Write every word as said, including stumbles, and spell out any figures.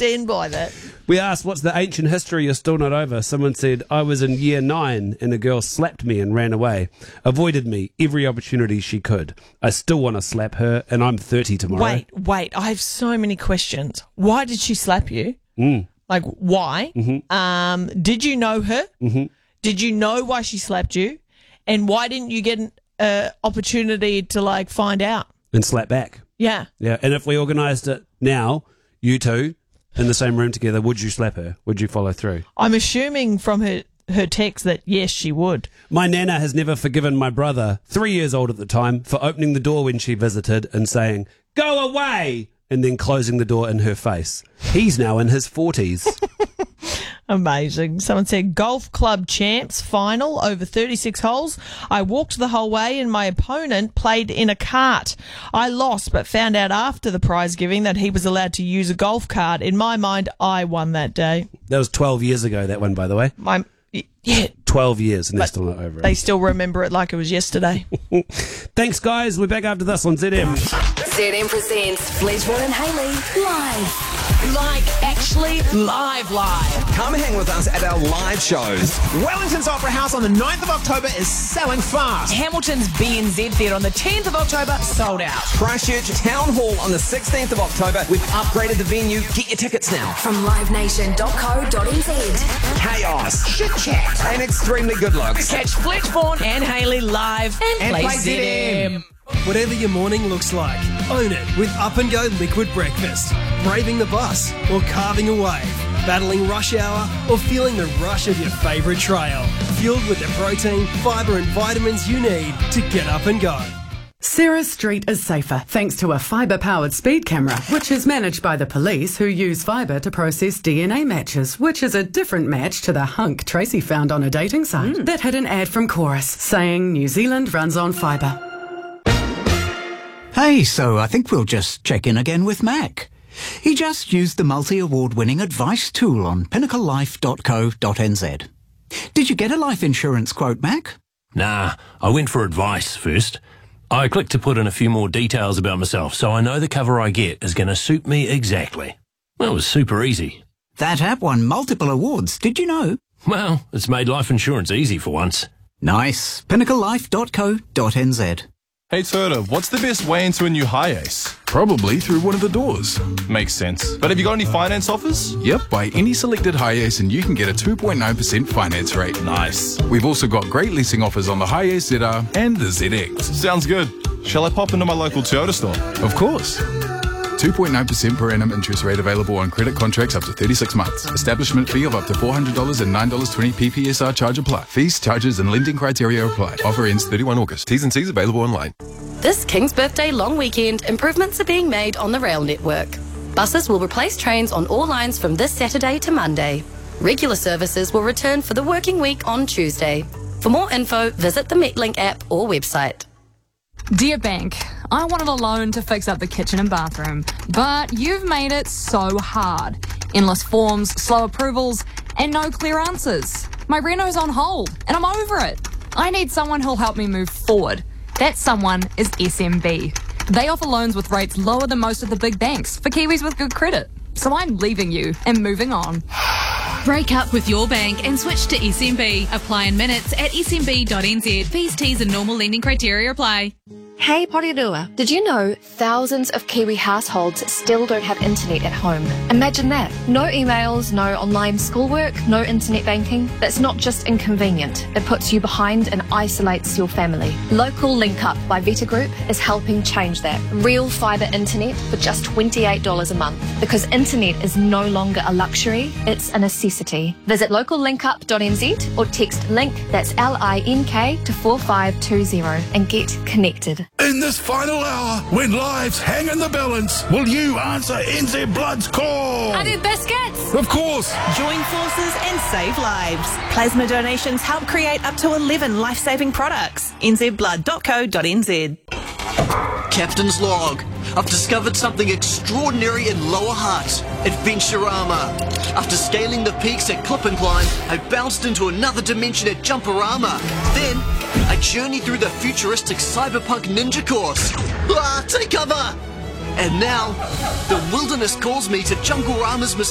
stand by that. We asked, what's the ancient history you're still not over? Someone said, I was in year nine and a girl slapped me and ran away. Avoided me every opportunity she could. I still want to slap her and I'm thirty tomorrow. Wait, wait. I have so many questions. Why did she slap you? Mm. Like, why? Mm-hmm. Um, did you know her? Mm-hmm. Did you know why she slapped you? And why didn't you get an uh, opportunity to, like, find out? And slap back. Yeah. Yeah, and if we organised it now, you two, in the same room together, would you slap her? Would you follow through? I'm assuming from her, her text that, yes, she would. My nana has never forgiven my brother, three years old at the time, for opening the door when she visited and saying, go away, and then closing the door in her face. He's now in his forties. Amazing. Someone said, golf club champs final over thirty-six holes. I walked the whole way and my opponent played in a cart. I lost, but found out after the prize giving that he was allowed to use a golf cart. In my mind, I won that day. That was twelve years ago, that one, by the way. My, yeah. twelve years, and they're still not over it. They still remember it like it was yesterday. Thanks, guys. We're back after this on Z M. Z M presents Fledgmore and Hayley live. Like, actually, live, live. Come hang with us at our live shows. Wellington's Opera House on the ninth of October is selling fast. Hamilton's B N Z Theatre on the tenth of October, sold out. Christchurch Town Hall on the sixteenth of October. We've upgraded the venue. Get your tickets now. From live nation dot co dot n z. Chaos. Chit chat. And extremely good looks. Catch Fletchborn and Hayley live and, And play play Z M. Whatever your morning looks like, own it with Up and Go Liquid Breakfast. Braving the bus or carving a wave, battling rush hour or feeling the rush of your favourite trail. Fueled with the protein, fibre and vitamins you need to get up and go. Sarah Street is safer thanks to a fibre-powered speed camera, which is managed by the police who use fibre to process D N A matches, which is a different match to the hunk Tracy found on a dating site. Mm. That had an ad from Chorus saying New Zealand runs on fibre. Hey, so I think we'll just check in again with Mac. He just used the multi-award winning advice tool on pinnacle life dot co dot n z. Did you get a life insurance quote, Mac? Nah, I went for advice first. I clicked to put in a few more details about myself so I know the cover I get is going to suit me exactly. Well, it was super easy. That app won multiple awards, did you know? Well, it's made life insurance easy for once. Nice. pinnacle life dot co dot n z. Hey Turda, what's the best way into a new Hi-Ace? Probably through one of the doors. Makes sense. But have you got any finance offers? Yep, buy any selected Hi-Ace and you can get a two point nine percent finance rate. Nice. We've also got great leasing offers on the Hi-Ace Z R and the Z X. Sounds good. Shall I pop into my local Toyota store? Of course. two point nine percent per annum interest rate available on credit contracts up to thirty-six months. Establishment fee of up to four hundred dollars and nine dollars twenty P P S R charge apply. Fees, charges and lending criteria apply. Offer ends thirty-first of August. T's and C's available online. This King's Birthday long weekend, improvements are being made on the rail network. Buses will replace trains on all lines from this Saturday to Monday. Regular services will return for the working week on Tuesday. For more info, visit the Metlink app or website. Dear Bank, I wanted a loan to fix up the kitchen and bathroom, but you've made it so hard. Endless forms, slow approvals, and no clear answers. My reno's on hold, and I'm over it. I need someone who'll help me move forward. That someone is S M B. They offer loans with rates lower than most of the big banks for Kiwis with good credit. So I'm leaving you and moving on. Break up with your bank and switch to S M B. Apply in minutes at s m b dot n z. Fees, T's and normal lending criteria apply. Hey Porirua, did you know thousands of Kiwi households still don't have internet at home? Imagine that. No emails, no online schoolwork, no internet banking. That's not just inconvenient. It puts you behind and isolates your family. Local Link Up by Vita Group is helping change that. Real fibre internet for just twenty-eight dollars a month. Because internet is no longer a luxury, it's a necessity. Visit local link up dot n z or text LINK, that's L I N K, to four five two zero and get connected. In this final hour, when lives hang in the balance, will you answer N Z Blood's call? I do biscuits. Of course. Join forces and save lives. Plasma donations help create up to eleven life-saving products. n z blood dot co dot n z. Captain's log. I've discovered something extraordinary in Lower Hutt, Adventurama. After scaling the peaks at Clip and Climb, I bounced into another dimension at Jumperama. Then, I journeyed through the futuristic cyberpunk ninja course. Ah, take cover! And now, the wilderness calls me to Jungle Rama's